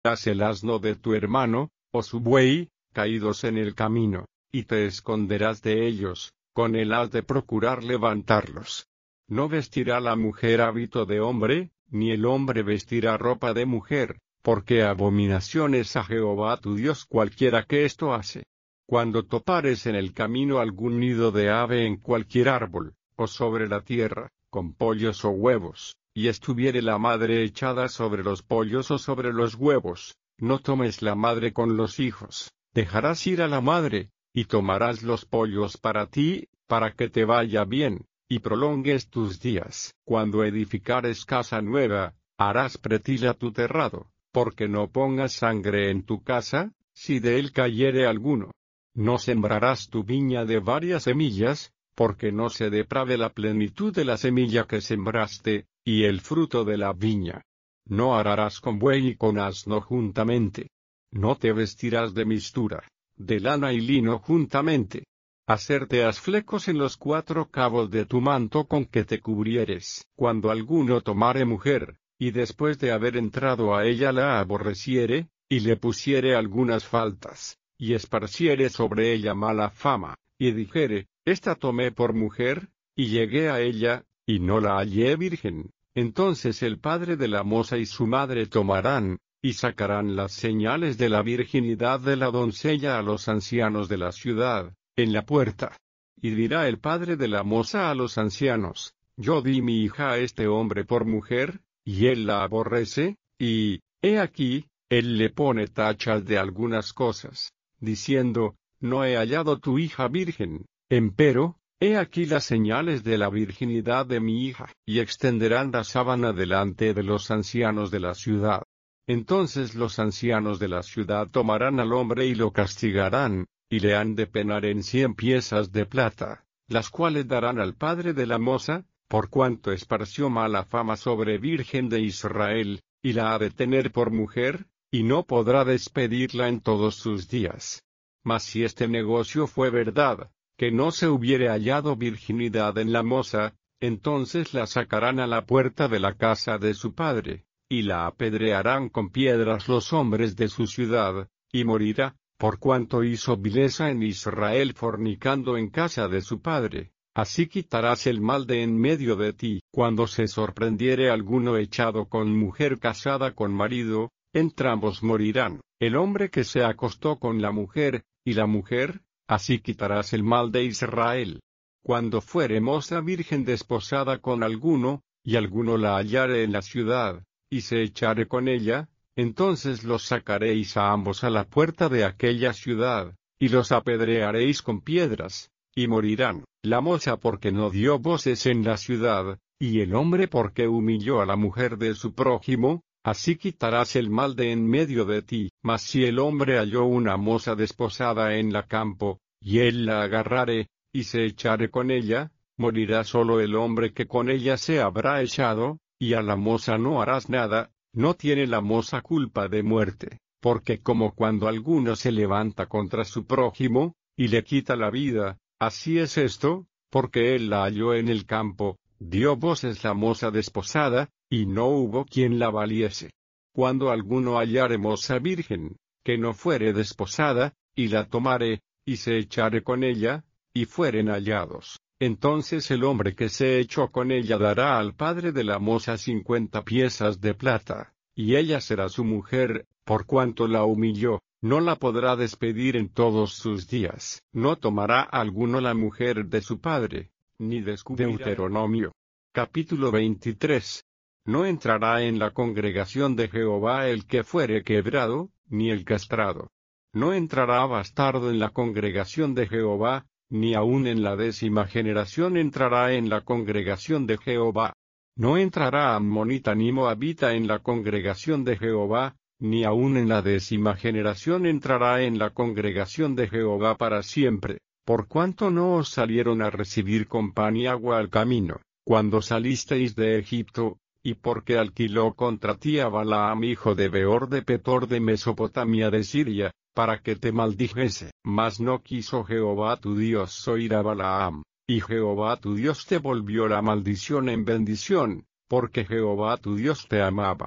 Haz el asno de tu hermano, o su buey, caídos en el camino, y te esconderás de ellos, con el haz de procurar levantarlos. No vestirá la mujer hábito de hombre, ni el hombre vestirá ropa de mujer, porque abominación es a Jehová tu Dios cualquiera que esto hace. Cuando topares en el camino algún nido de ave en cualquier árbol, o sobre la tierra, con pollos o huevos, y estuviere la madre echada sobre los pollos o sobre los huevos, no tomes la madre con los hijos, dejarás ir a la madre, y tomarás los pollos para ti, para que te vaya bien, y prolongues tus días. Cuando edificares casa nueva, harás pretil a tu terrado, porque no pongas sangre en tu casa, si de él cayere alguno. No sembrarás tu viña de varias semillas, porque no se deprave la plenitud de la semilla que sembraste, y el fruto de la viña. No ararás con buey y con asno juntamente. No te vestirás de mistura, de lana y lino juntamente. Hacerte has flecos en los 4 cabos de tu manto con que te cubrieres. Cuando alguno tomare mujer, y después de haber entrado a ella la aborreciere, y le pusiere algunas faltas, y esparciere sobre ella mala fama, y dijere, esta tomé por mujer, y llegué a ella, y no la hallé virgen, entonces el padre de la moza y su madre tomarán, y sacarán las señales de la virginidad de la doncella a los ancianos de la ciudad, en la puerta. Y dirá el padre de la moza a los ancianos, yo di mi hija a este hombre por mujer, y él la aborrece, y, he aquí, él le pone tachas de algunas cosas, diciendo, no he hallado tu hija virgen, empero, he aquí las señales de la virginidad de mi hija, y extenderán la sábana delante de los ancianos de la ciudad. Entonces los ancianos de la ciudad tomarán al hombre y lo castigarán, y le han de penar en 100 piezas de plata, las cuales darán al padre de la moza, por cuanto esparció mala fama sobre Virgen de Israel, y la ha de tener por mujer, y no podrá despedirla en todos sus días. Mas si este negocio fue verdad, que no se hubiere hallado virginidad en la moza, entonces la sacarán a la puerta de la casa de su padre, y la apedrearán con piedras los hombres de su ciudad, y morirá, por cuanto hizo vileza en Israel fornicando en casa de su padre. Así quitarás el mal de en medio de ti. Cuando se sorprendiere alguno echado con mujer casada con marido, entrambos morirán, el hombre que se acostó con la mujer, y la mujer, así quitarás el mal de Israel. Cuando fuere moza virgen desposada con alguno, y alguno la hallare en la ciudad, y se echare con ella, entonces los sacaréis a ambos a la puerta de aquella ciudad, y los apedrearéis con piedras, y morirán, la moza porque no dio voces en la ciudad, y el hombre porque humilló a la mujer de su prójimo, así quitarás el mal de en medio de ti. Mas si el hombre halló una moza desposada en la campo, y él la agarrare, y se echare con ella, morirá solo el hombre que con ella se habrá echado, y a la moza no harás nada, no tiene la moza culpa de muerte, porque como cuando alguno se levanta contra su prójimo, y le quita la vida, así es esto, porque él la halló en el campo, dio voces la moza desposada, y no hubo quien la valiese. Cuando alguno hallare moza virgen, que no fuere desposada, y la tomare, y se echare con ella, y fueren hallados, entonces el hombre que se echó con ella dará al padre de la moza 50 piezas de plata, y ella será su mujer, por cuanto la humilló. No la podrá despedir en todos sus días. No tomará alguno la mujer de su padre, ni descubrirá. Deuteronomio. Capítulo 23. No entrará en la congregación de Jehová el que fuere quebrado, ni el castrado. No entrará bastardo en la congregación de Jehová, ni aun en la 10ª generación entrará en la congregación de Jehová. No entrará ammonita ni moabita en la congregación de Jehová, ni aun en la 10ª generación entrará en la congregación de Jehová para siempre, por cuanto no os salieron a recibir con pan y agua al camino, cuando salisteis de Egipto, y porque alquiló contra ti a Balaam hijo de Beor de Petor de Mesopotamia de Siria, para que te maldijese. Mas no quiso Jehová tu Dios oír a Balaam, y Jehová tu Dios te volvió la maldición en bendición, porque Jehová tu Dios te amaba.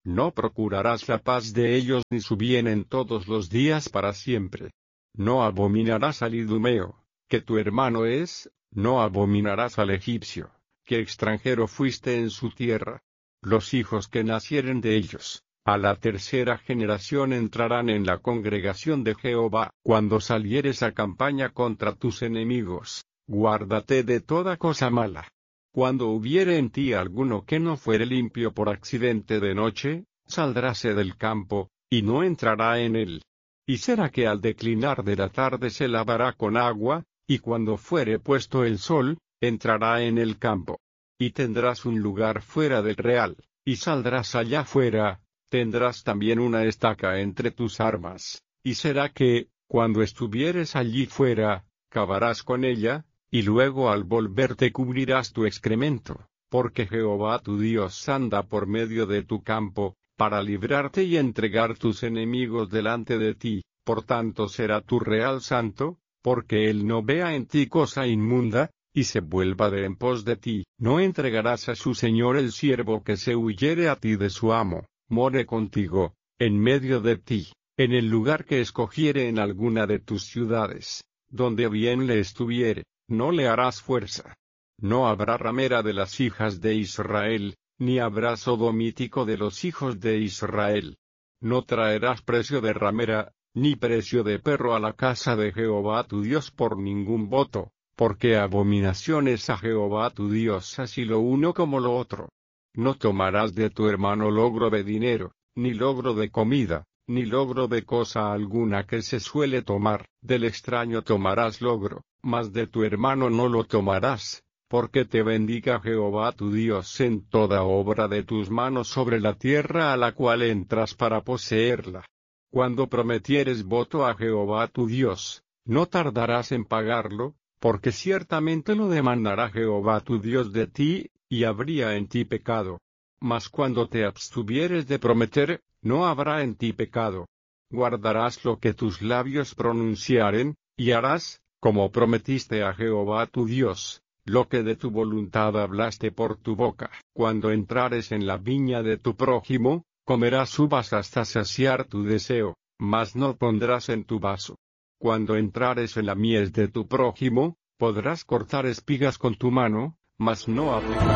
No procurarás la paz de ellos ni su bien en todos los días para siempre. No abominarás al idumeo, que tu hermano es, no abominarás al egipcio, que extranjero fuiste en su tierra. Los hijos que nacieren de ellos, a la tercera generación entrarán en la congregación de Jehová. Cuando salieres a campaña contra tus enemigos, guárdate de toda cosa mala. Cuando hubiere en ti alguno que no fuere limpio por accidente de noche, saldráse del campo, y no entrará en él. Y será que al declinar de la tarde se lavará con agua, y cuando fuere puesto el sol, entrará en el campo. Y tendrás un lugar fuera del real, y saldrás allá fuera, tendrás también una estaca entre tus armas, y será que, cuando estuvieres allí fuera, cavarás con ella, y luego al volverte cubrirás tu excremento, porque Jehová tu Dios anda por medio de tu campo, para librarte y entregar tus enemigos delante de ti, por tanto será tu real santo, porque él no vea en ti cosa inmunda, y se vuelva de en pos de ti. No entregarás a su señor el siervo que se huyere a ti de su amo, more contigo, en medio de ti, en el lugar que escogiere en alguna de tus ciudades, donde bien le estuviere. No le harás fuerza. No habrá ramera de las hijas de Israel, ni habrá sodomítico de los hijos de Israel. No traerás precio de ramera, ni precio de perro a la casa de Jehová tu Dios por ningún voto, porque abominación es a Jehová tu Dios así lo uno como lo otro. No tomarás de tu hermano logro de dinero, ni logro de comida, ni logro de cosa alguna que se suele tomar. Del extraño tomarás logro, mas de tu hermano no lo tomarás, porque te bendiga Jehová tu Dios en toda obra de tus manos sobre la tierra a la cual entras para poseerla. Cuando prometieres voto a Jehová tu Dios, no tardarás en pagarlo, porque ciertamente lo demandará Jehová tu Dios de ti, y habría en ti pecado. Mas cuando te abstuvieres de prometer, no habrá en ti pecado. Guardarás lo que tus labios pronunciaren, y harás, como prometiste a Jehová tu Dios, lo que de tu voluntad hablaste por tu boca. Cuando entrares en la viña de tu prójimo, comerás uvas hasta saciar tu deseo, mas no pondrás en tu vaso. Cuando entrares en la mies de tu prójimo, podrás cortar espigas con tu mano, mas no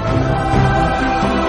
aplicarás.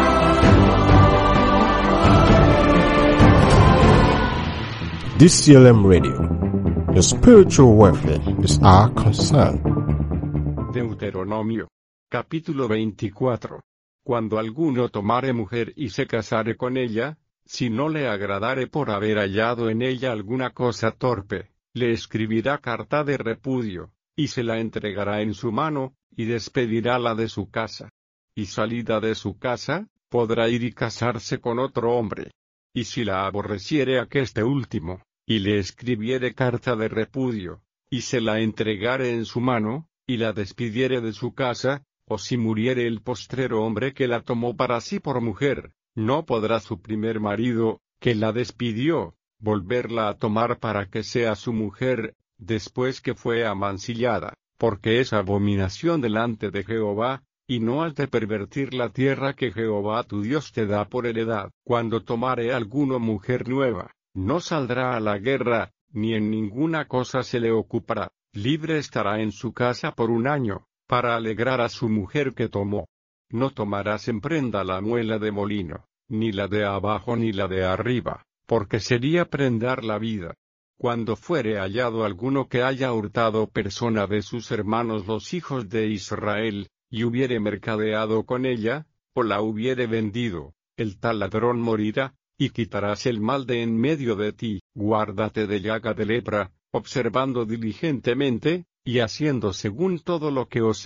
DCLM Radio. Your spiritual welfare is our concern. Deuteronomio. Capítulo 24. Cuando alguno tomare mujer y se casare con ella, si no le agradare por haber hallado en ella alguna cosa torpe, le escribirá carta de repudio, y se la entregará en su mano, y despedirála de su casa. Y salida de su casa, podrá ir y casarse con otro hombre. Y si la aborreciere aqueste último, y le escribiere carta de repudio, y se la entregare en su mano, y la despidiere de su casa, o si muriere el postrero hombre que la tomó para sí por mujer, no podrá su primer marido, que la despidió, volverla a tomar para que sea su mujer, después que fue amancillada, porque es abominación delante de Jehová, y no has de pervertir la tierra que Jehová tu Dios te da por heredad. Cuando tomare alguno mujer nueva, no saldrá a la guerra, ni en ninguna cosa se le ocupará, libre estará en su casa por un año, para alegrar a su mujer que tomó. No tomarás en prenda la muela de molino, ni la de abajo ni la de arriba, porque sería prendar la vida. Cuando fuere hallado alguno que haya hurtado persona de sus hermanos los hijos de Israel, y hubiere mercadeado con ella, o la hubiere vendido, el tal ladrón morirá, y quitarás el mal de en medio de ti. Guárdate de llaga de lepra, observando diligentemente, y haciendo según todo lo que os